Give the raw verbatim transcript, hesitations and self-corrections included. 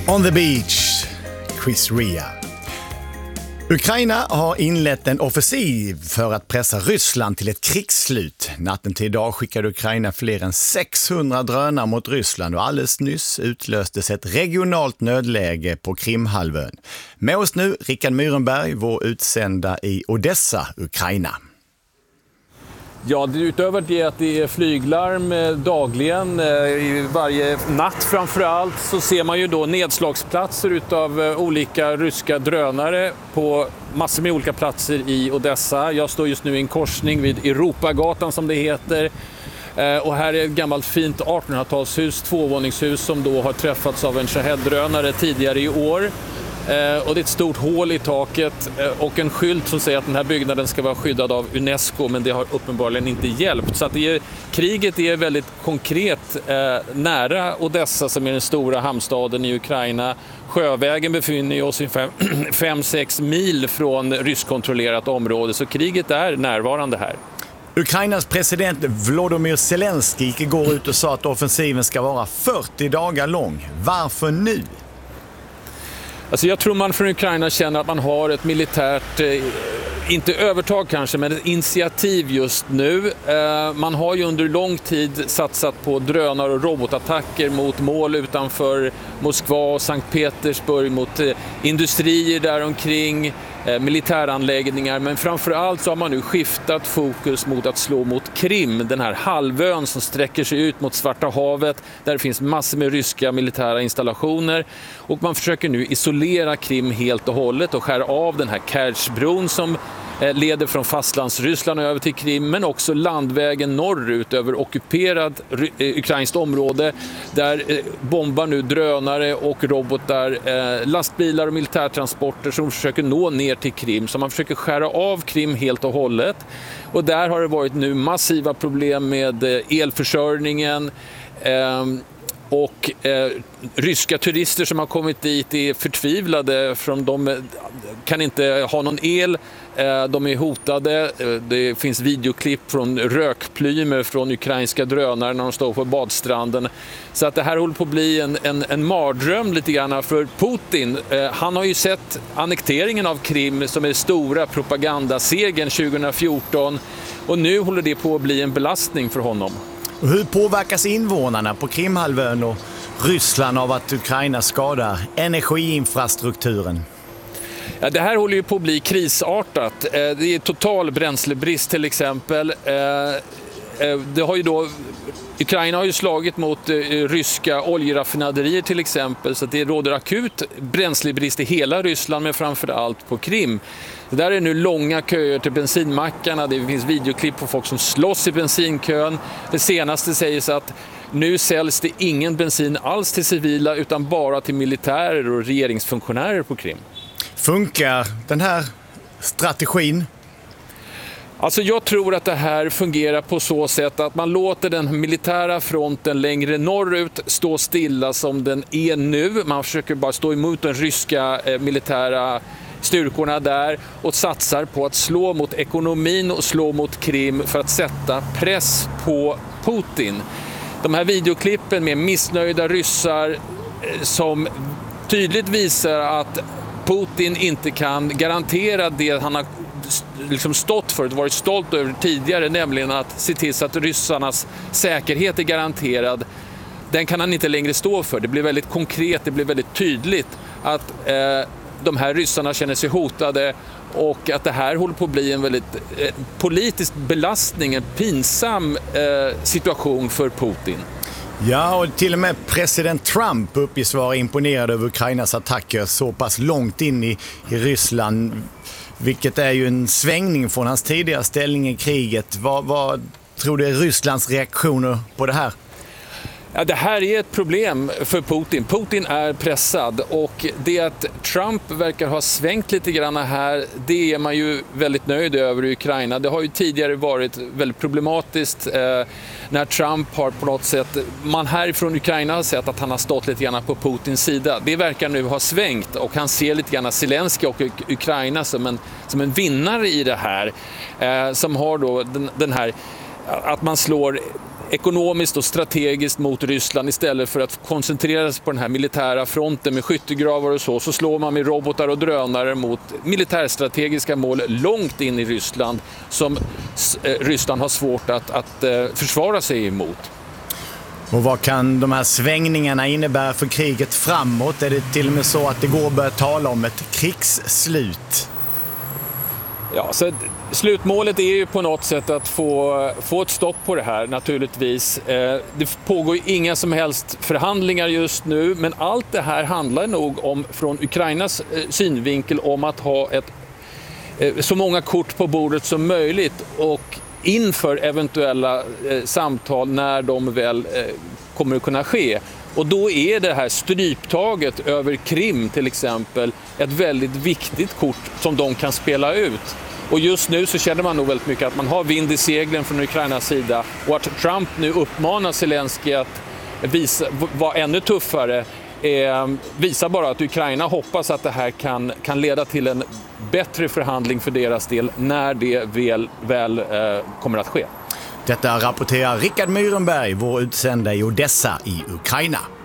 On the beach, Chris Rea. Ukraina har inlett en offensiv för att pressa Ryssland till ett krigsslut. Natten till idag skickade Ukraina fler än sexhundra drönare mot Ryssland och alldeles nyss utlöstes ett regionalt nödläge på Krimhalvön. Med oss nu Rickard Myrenberg, vår utsända i Odessa, Ukraina. Ja, utöver det att det är flyglarm dagligen, i varje natt framförallt, så ser man ju då nedslagsplatser utav olika ryska drönare på massor med olika platser i Odessa. Jag står just nu i en korsning vid Europagatan som det heter. Och här är ett gammalt fint artonhundratalshus, tvåvåningshus som då har träffats av en Shahed-drönare tidigare i år. Och det är ett stort hål i taket och en skylt som säger att den här byggnaden ska vara skyddad av UNESCO, men det har uppenbarligen inte hjälpt. Så att det är, kriget är väldigt konkret eh, nära Odessa som är den stora hamnstaden i Ukraina. Sjövägen befinner oss ungefär fem sex mil från ryskkontrollerat område, så kriget är närvarande här. Ukrainas president Volodymyr Zelensky gick igår ut och sa att offensiven ska vara fyrtio dagar lång. Varför nu? Alltså jag tror man från Ukraina känner att man har ett militärt, eh, inte övertag kanske, men ett initiativ just nu. Eh, man har ju under lång tid satsat på drönare och robotattacker mot mål utanför Moskva och Sankt Petersburg, mot eh, industrier där omkring, eh, militäranläggningar. Men framförallt så har man nu skiftat fokus mot att slå mot Krim, den här halvön som sträcker sig ut mot Svarta havet, där det finns massor med ryska militära installationer. Och man försöker nu isolera Krim helt och hållet och skära av den här Kertjbron som leder från fastlandsryssland över till Krim, men också landvägen norrut över ockuperad ukrainskt område. Där bombar nu drönare och robotar lastbilar och militärtransporter som försöker nå ner till Krim. Så man försöker skära av Krim helt och hållet. Och där har det varit nu massiva problem med elförsörjningen. Och eh, ryska turister som har kommit dit är förtvivlade, för de kan inte ha någon el, eh, de är hotade. Det finns videoklipp från rökplymer från ukrainska drönare när de står på badstranden. Så att det här håller på att bli en, en, en mardröm lite grann för Putin. Eh, han har ju sett annekteringen av Krim som är stora propagandasegern tjugohundrafjorton, och nu håller det på att bli en belastning för honom. Hur påverkas invånarna på Krimhalvön och Ryssland av att Ukraina skadar energiinfrastrukturen? Ja, det här håller ju på att bli krisartat. Det är total bränslebrist till exempel. Det har ju då, Ukraina har ju slagit mot ryska oljeraffinaderier till exempel, så det råder akut bränslebrist i hela Ryssland, men framförallt på Krim. Det där är nu långa köer till bensinmackarna, det finns videoklipp på folk som slåss i bensinkön. Det senaste sägs att nu säljs det ingen bensin alls till civila utan bara till militärer och regeringsfunktionärer på Krim. Funkar den här strategin? Alltså jag tror att det här fungerar på så sätt att man låter den militära fronten längre norrut stå stilla som den är nu. Man försöker bara stå emot den ryska eh, militära styrkorna där och satsar på att slå mot ekonomin och slå mot Krim för att sätta press på Putin. De här videoklippen med missnöjda ryssar eh, som tydligt visar att Putin inte kan garantera det han har liksom stått för och varit stolt över tidigare, nämligen att se till så att ryssarnas säkerhet är garanterad. Den kan han inte längre stå för. Det blir väldigt konkret, det blir väldigt tydligt att eh, de här ryssarna känner sig hotade och att det här håller på att bli en väldigt eh, politisk belastning, en pinsam eh, situation för Putin. Ja, och till och med president Trump uppges vara imponerad över Ukrainas attacker så pass långt in i, i Ryssland, vilket är ju en svängning från hans tidigare ställning i kriget. Vad, vad tror du är Rysslands reaktioner på det här? Ja, det här är ett problem för Putin. Putin är pressad, och det att Trump verkar ha svängt lite grann här, det är man ju väldigt nöjd över i Ukraina. Det har ju tidigare varit väldigt problematiskt eh, när Trump har på något sätt, man härifrån Ukraina har sett att han har stått lite grann på Putins sida. Det verkar nu ha svängt, och han ser lite grann Zelensky och Ukraina som en, som en vinnare i det här, eh, som har då den, den här att man slår ekonomiskt och strategiskt mot Ryssland istället för att koncentrera sig på den här militära fronten med skyttegravar och så, så slår man med robotar och drönare mot militärstrategiska mål långt in i Ryssland som Ryssland har svårt att, att försvara sig emot. Och vad kan de här svängningarna innebära för kriget framåt? Är det till och med så att det går att börja tala om ett krigsslut? Ja, så slutmålet är ju på något sätt att få, få ett stopp på det här naturligtvis. Eh, det pågår ju inga som helst förhandlingar just nu, men allt det här handlar nog om, från Ukrainas eh, synvinkel, om att ha ett, eh, så många kort på bordet som möjligt och inför eventuella eh, samtal när de väl eh, kommer att kunna ske. Och då är det här stryptaget över Krim till exempel ett väldigt viktigt kort som de kan spela ut. Och just nu så känner man nog väldigt mycket att man har vind i seglen från Ukrainas sida och att Trump nu uppmanar Zelensky att visa, vara ännu tuffare eh, visar bara att Ukraina hoppas att det här kan, kan leda till en bättre förhandling för deras del när det väl, väl eh, kommer att ske. Detta rapporterar Rickard Myrenberg, vår utsända i Odessa i Ukraina.